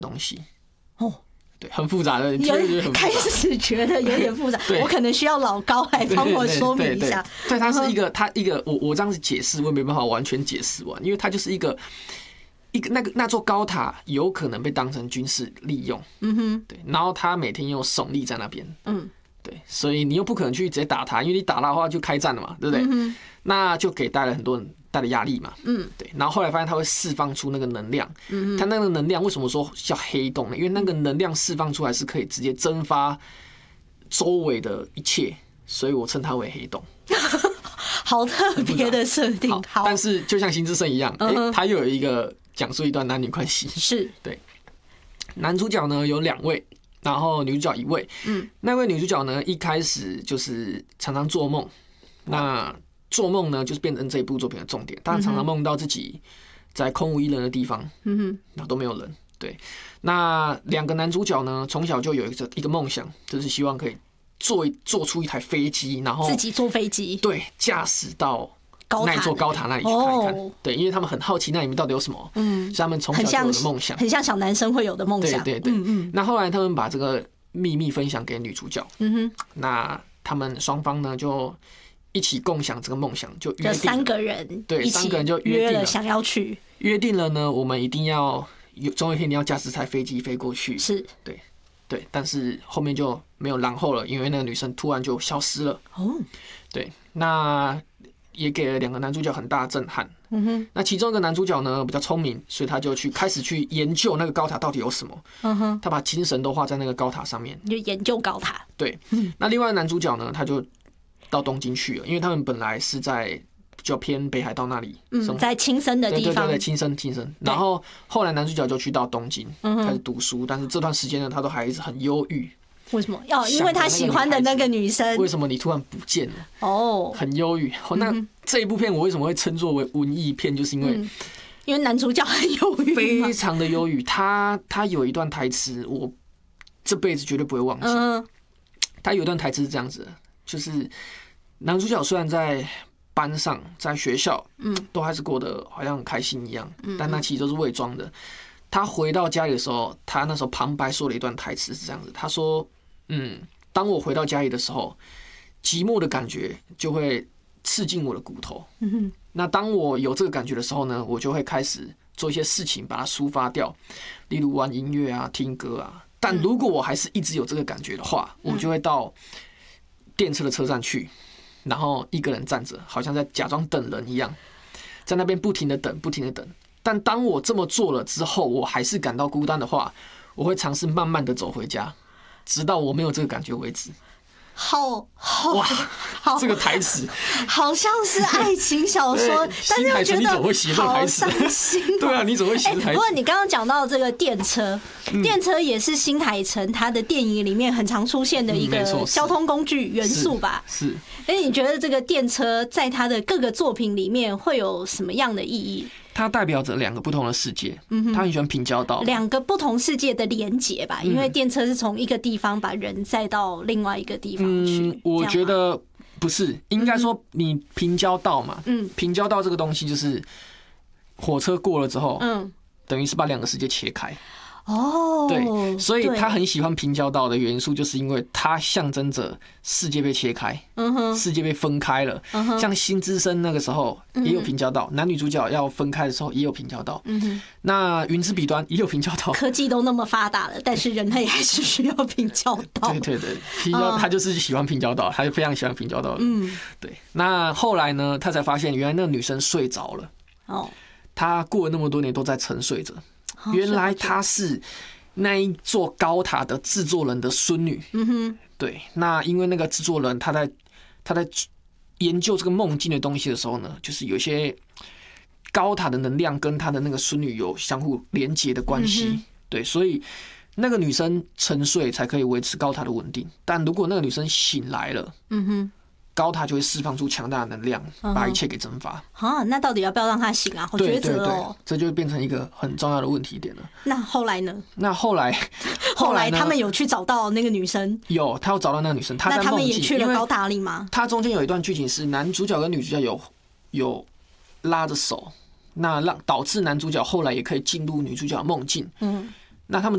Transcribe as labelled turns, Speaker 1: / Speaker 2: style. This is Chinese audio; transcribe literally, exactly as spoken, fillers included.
Speaker 1: 东西。
Speaker 2: 哦，
Speaker 1: 对，很复杂的，
Speaker 2: 有开始觉得有点复杂，我可能需要老高来帮我说明一下。
Speaker 1: 对，对，对，它是一个，它一个，我我这样子解释，我也没办法完全解释完，因为它就是一个一个那个那座高塔有可能被当成军事利用，嗯哼，对，然后它每天又耸立在那边，嗯，对，所以你又不可能去直接打它，因为你打它的话就开战了嘛，对不对？嗯、那就给带了很多人带的压力嘛，嗯，对，然后后来发现它会释放出那个能量，嗯，它那个能量为什么说叫黑洞呢？因为那个能量释放出来是可以直接蒸发周围的一切，所以我称它为黑洞。
Speaker 2: 好特别的设定，好，
Speaker 1: 但是就像新之声一样，哎、欸，它又有一常讲述一段男女关系，
Speaker 2: 是
Speaker 1: 对。男主角呢有两位，然后女主角一位。嗯，那位女主角呢一开始就是常常做梦，那做梦呢就是变成这一部作品的重点。她常常梦到自己在空无一人的地方，嗯哼，然后都没有人。对，那两个男主角呢从小就有一个一个梦想，就是希望可以做做出一台飞机，然后
Speaker 2: 自己坐飞机，
Speaker 1: 对，驾驶到那一座高塔那里去看一看。哦、对，因为他们很好奇那里面到底有什么，嗯，所以他们从小就有的梦想，
Speaker 2: 很像小男生会有的梦想。
Speaker 1: 对对对，嗯嗯。那后来他们把这个秘密分享给女主角，嗯哼，那他们双方呢就一起共享这个梦想，就约定了，
Speaker 2: 就三个人，
Speaker 1: 对，三个人就约定了
Speaker 2: 想要去，
Speaker 1: 约定了呢，我们一定要有总有一天你要驾驶台飞机飞过去，
Speaker 2: 是，
Speaker 1: 对。对，但是后面就没有然后了，因为那个女生突然就消失了。哦，对，那也给了两个男主角很大的震撼。嗯哼，那其中一个男主角呢比较聪明，所以他就去开始去研究那个高塔到底有什么。嗯哼，他把精神都花在那个高塔上面，
Speaker 2: 就研究高塔。
Speaker 1: 对，嗯、那另外男主角呢，他就到东京去了，因为他们本来是在比较偏北海道那里，
Speaker 2: 嗯，在青森的地方，
Speaker 1: 对对对，青森青森。然后后来男主角就去到东京开始读书，但是这段时间呢，他都还一直很忧郁。
Speaker 2: 为什么？要因为他喜欢的那个女生，
Speaker 1: 为什么你突然不见了？哦，很忧郁。那这一部片我为什么会称作为文艺片？就是因为、嗯、
Speaker 2: 因为男主角很忧郁，
Speaker 1: 非常的忧郁。他他有一段台词，我这辈子绝对不会忘记。嗯、他有一段台词是这样子的，就是男主角虽然在班上在学校，嗯，都还是过得好像很开心一样，嗯，但那其实都是伪装的。他回到家里的时候，他那时候旁白说了一段台词是这样子，他说：“嗯，当我回到家里的时候，寂寞的感觉就会刺进我的骨头。嗯哼，那当我有这个感觉的时候呢，我就会开始做一些事情把它抒发掉，例如玩音乐啊、听歌啊。但如果我还是一直有这个感觉的话，我就会到电车的车站去。”然后一个人站着，好像在假装等人一样，在那边不停的等，不停的等。但当我这么做了之后，我还是感到孤单的话，我会尝试慢慢的走回家，直到我没有这个感觉为止。
Speaker 2: 好好
Speaker 1: 哇，这个台词
Speaker 2: 好像是爱情小说，但是我觉得好伤心。
Speaker 1: 对啊，你怎么会写台词？
Speaker 2: 不过你刚刚讲到这个电车，电车也是新海诚他的电影里面很常出现的一个交通工具元素吧？
Speaker 1: 是。
Speaker 2: 哎，你觉得这个电车在他的各个作品里面会有什么样的意义？
Speaker 1: 它代表着两个不同的世界，嗯，他很喜欢平交道，
Speaker 2: 两个不同世界的连结吧，因为电车是从一个地方把人载到另外一个地方去。
Speaker 1: 嗯，我觉得不是，应该说你平交道嘛，嗯，平交道这个东西就是火车过了之后，嗯，等于是把两个世界切开。哦，对，所以他很喜欢平交道的元素，就是因为它象征着世界被切开，嗯哼，世界被分开了。嗯哼，像新之声那个时候也有平交道，男女主角要分开的时候也有平交道。嗯哼，那云之彼端也有平交道。
Speaker 2: 科技都那么发达了，但是人类还是需要平交道。
Speaker 1: 对对对，平交他就是喜欢平交道，他就非常喜欢平交道。嗯，对。那后来呢，他才发现原来那个女生睡着了。哦，他过了那么多年都在沉睡着。原来她是那一座高塔的制作人的孙女。嗯哼，对。那因为那个制作人他在他在研究这个梦境的东西的时候呢，就是有些高塔的能量跟他的那个孙女有相互连结的关系。嗯、对，所以那个女生沉睡才可以维持高塔的稳定。但如果那个女生醒来了，嗯哼。高塔就会释放出强大的能量，把一切给蒸发。
Speaker 2: 啊，那到底要不要让他醒啊？好抉择哦。
Speaker 1: 这就变成一个很重要的问题点了。
Speaker 2: 那后来呢？
Speaker 1: 那后来，
Speaker 2: 后来他们有去找到那个女生。
Speaker 1: 有，他有找到那个女生。他在梦境，
Speaker 2: 那他们也去了高塔里吗？
Speaker 1: 他中间有一段剧情是男主角跟女主角有有拉着手，那让导致男主角后来也可以进入女主角的梦境。嗯，那他们